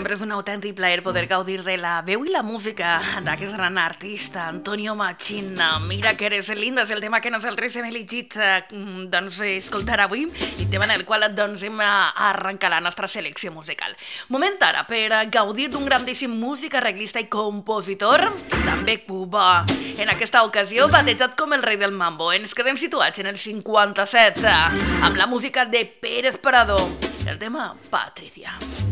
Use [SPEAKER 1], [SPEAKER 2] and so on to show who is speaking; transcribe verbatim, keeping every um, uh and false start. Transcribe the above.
[SPEAKER 1] sempre és un autèntic plaer poder gaudir de la veu i la música d'aquest gran artista, Antonio Machina. Mira que eres linda, és el tema que nosaltres hem elegit eh, doncs, escoltar avui i tema en el qual doncs, hem arrencat la nostra selecció musical. Moment ara per gaudir d'un grandíssim músic, arreglista i compositor, també cubà. En aquesta ocasió, batejat com el rei del mambo, ens quedem situats en el cinquanta-set amb la música de Pérez Prado, el tema Patricia.